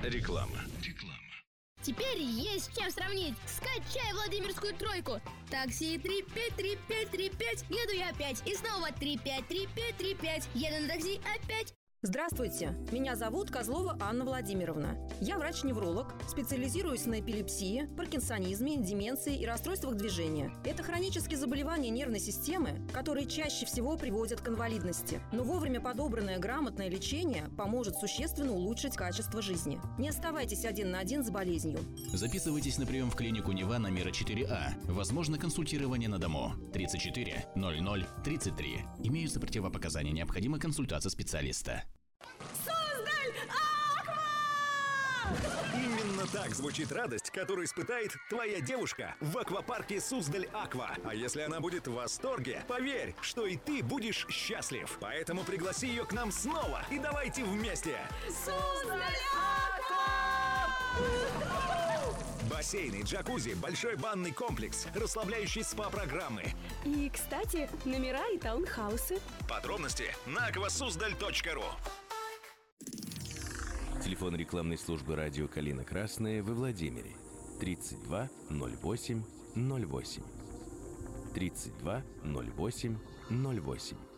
Реклама. Теперь есть с чем сравнить. Скачай Владимирскую тройку. Такси 353535. Еду я опять. И снова 353535. Еду на такси опять. Здравствуйте, меня зовут Козлова Анна Владимировна. Я врач-невролог, специализируюсь на эпилепсии, паркинсонизме, деменции и расстройствах движения. Это хронические заболевания нервной системы, которые чаще всего приводят к инвалидности. Но вовремя подобранное грамотное лечение поможет существенно улучшить качество жизни. Не оставайтесь один на один с болезнью. Записывайтесь на прием в клинику Нева номера 4А. Возможно консультирование на дому. 34 00 33. Имеются противопоказания, необходима консультация специалиста. Именно так звучит радость, которую испытает твоя девушка в аквапарке Суздаль Аква. А если она будет в восторге, поверь, что и ты будешь счастлив. Поэтому пригласи ее к нам снова и давайте вместе. Суздаль Аква! Бассейны, джакузи, большой банный комплекс, расслабляющие спа-программы. И, кстати, номера и таунхаусы. Подробности на aquasuzdal.ru. Телефон рекламной службы радио «Калина Красная» во Владимире. 32 08 08. 32 08 08.